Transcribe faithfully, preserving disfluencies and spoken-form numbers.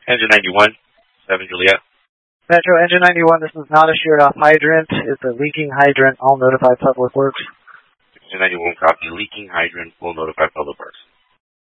Engine ninety-one, seven Juliet. Metro Engine ninety-one, this is not a sheared off hydrant. It's a leaking hydrant. I'll notify Public Works. Engine ninety-one, copy. Leaking hydrant. We'll notify Public Works.